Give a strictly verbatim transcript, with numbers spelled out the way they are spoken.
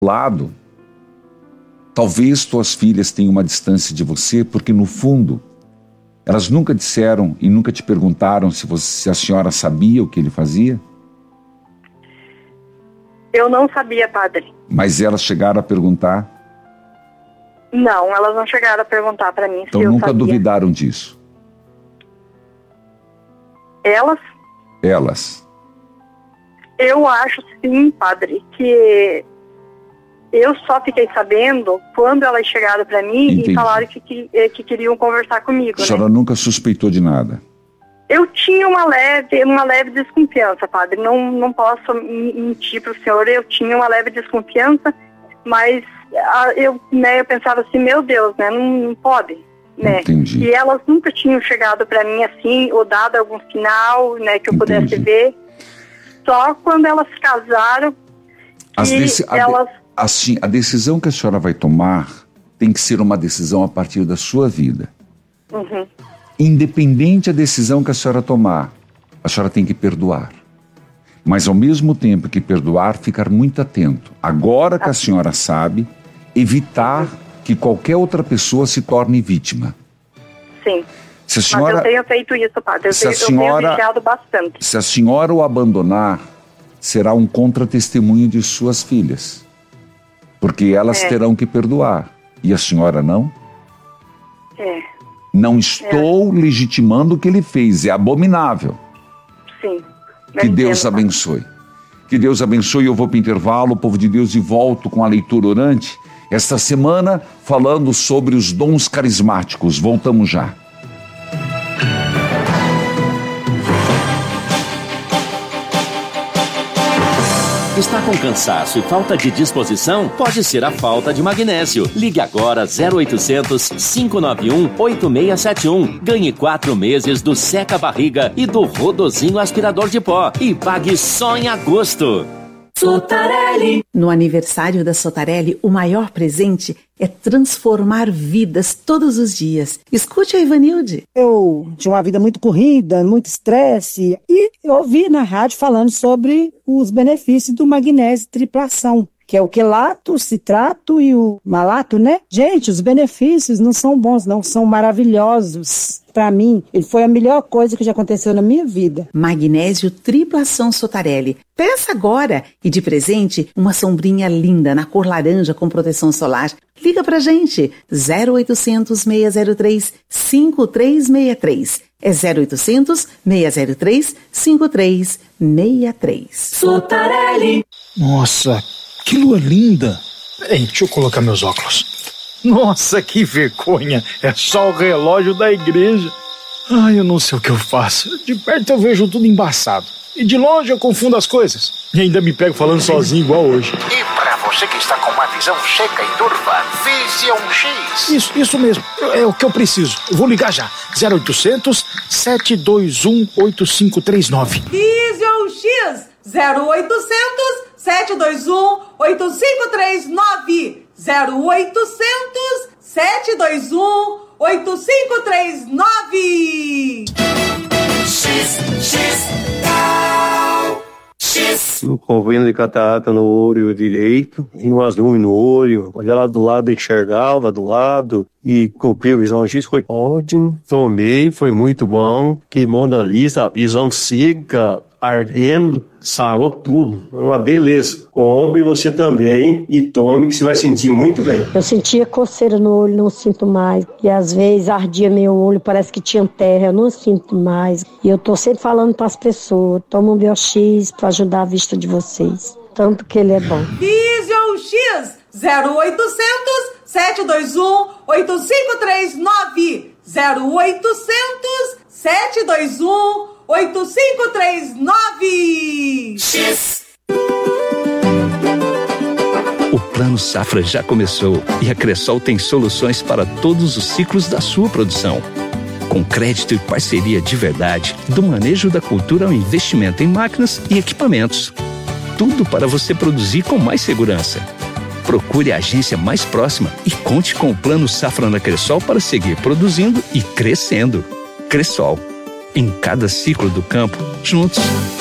lado. Talvez tuas filhas tenham uma distância de você porque, no fundo, elas nunca disseram e nunca te perguntaram se, você, se a senhora sabia o que ele fazia? Eu não sabia, padre. Mas elas chegaram a perguntar? Não, elas não chegaram a perguntar para mim então, se eu nunca sabia. duvidaram disso? Elas? Elas. Eu acho sim, padre, que eu só fiquei sabendo quando elas chegaram para mim Entendi. E falaram que, que, que queriam conversar comigo. A senhora, né, nunca suspeitou de nada? Eu tinha uma leve, uma leve desconfiança, padre. Não, não posso mentir para o senhor, eu tinha uma leve desconfiança, mas eu, né, eu pensava assim, meu Deus, né, não, não pode. Né? Entendi. E elas nunca tinham chegado para mim assim, ou dado algum sinal, né, que eu Entendi. pudesse ver. Só quando elas se casaram, As que deci- a, elas... de- assim, a decisão que a senhora vai tomar tem que ser uma decisão a partir da sua vida. Uhum. Independente da decisão que a senhora tomar, a senhora tem que perdoar. Mas ao mesmo tempo que perdoar, ficar muito atento. Agora que a senhora sabe, evitar que qualquer outra pessoa se torne vítima. Sim. Se a senhora, Mas eu tenho feito isso, padre. Eu, se a tenho, senhora- eu tenho vigiado bastante. se a senhora o abandonar, será um contra-testemunho de suas filhas. Porque elas É. terão que perdoar. E a senhora não? É, Não estou legitimando o que ele fez, é abominável. sim. Eu Que Deus entendo, padre. abençoe. Que Deus abençoe. Eu vou para o intervalo, povo de Deus, e volto com a leitura orante. Esta semana, falando sobre os dons carismáticos. Voltamos já. Está com cansaço e falta de disposição? Pode ser a falta de magnésio. Ligue agora zero oitocentos, cinco nove um, oito seis sete um. Ganhe quatro meses do Seca Barriga e do Rodozinho Aspirador de Pó. E pague só em agosto. Sotarelli. No aniversário da Sotarelli, o maior presente é transformar vidas todos os dias. Escute a Ivanilde. Eu tinha uma vida muito corrida, muito estresse, e eu ouvi na rádio falando sobre os benefícios do magnésio triplação, que é o quelato, o citrato e o malato, né? Gente, os benefícios não são bons, não, são maravilhosos. Para mim, ele foi a melhor coisa que já aconteceu na minha vida. Magnésio triplação Sotarelli. Peça agora! E de presente, uma sombrinha linda na cor laranja com proteção solar. Liga pra gente, zero oitocentos, seis zero três, cinco três seis três. É zero oitocentos, seis zero três, cinco três seis três. Sotarelli. Nossa, que lua linda! Peraí, deixa eu colocar meus óculos. Nossa, que vergonha! É só o relógio da igreja. Ai, eu não sei o que eu faço. De perto eu vejo tudo embaçado. E de longe eu confundo as coisas. E ainda me pego falando sozinho igual hoje. E pra você que está com uma visão seca e turva, Vision X. Isso, isso mesmo. É o que eu preciso. Eu vou ligar já. zero oitocentos, sete dois um, oito cinco três nove. Vision X zero oitocentos, sete dois um, oito cinco três nove. zero oitocentos, sete dois um, oito cinco três nove. X, X, Cal, X. Um problema de catarata no olho direito, e umas nuvens no olho, olhar lá do lado, enxergava do lado, e comprei o Visão X, foi ótimo, tomei, foi muito bom, queimou na lista, a visão seca, ardendo, sarou tudo, uma beleza. Compre você também e tome, que você vai sentir muito bem. Eu sentia coceira no olho, não sinto mais. E às vezes ardia meu olho, parece que tinha terra, eu não sinto mais. E eu tô sempre falando para as pessoas, toma um B O X para ajudar a vista de vocês. Tanto que ele é bom. Vision X zero oitocentos, sete dois um, oito cinco três nove. zero oitocentos, sete dois um, oito cinco três nove. X. O Plano Safra já começou e a Cressol tem soluções para todos os ciclos da sua produção. Com crédito e parceria de verdade, do manejo da cultura ao investimento em máquinas e equipamentos. Tudo para você produzir com mais segurança. Procure a agência mais próxima e conte com o Plano Safra na Cressol para seguir produzindo e crescendo. Cressol. Em cada ciclo do campo, juntos.